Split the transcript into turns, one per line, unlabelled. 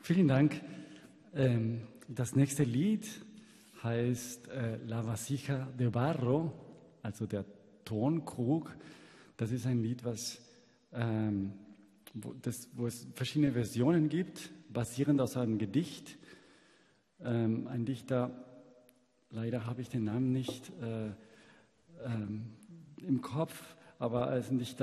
Vielen Dank. Das nächste Lied heißt La Vasija de Barro, also der Tonkrug. Das ist ein Lied, wo es verschiedene Versionen gibt, basierend auf einem Gedicht. Ein Dichter, leider habe ich den Namen nicht im Kopf, aber er ist ein Dichter